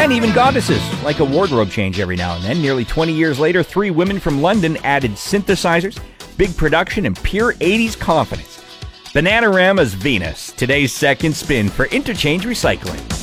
And even goddesses like a wardrobe change every now and then. Nearly 20 years later, 3 women from London added synthesizers, big production, and pure 80s confidence. Bananarama's Venus, today's second spin for Interchange Recycling.